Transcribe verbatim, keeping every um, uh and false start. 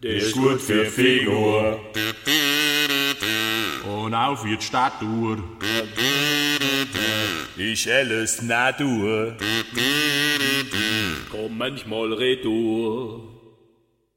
Der ist gut für die Figur und auch für die Statur. Ist alles Natur. Komm manchmal retour.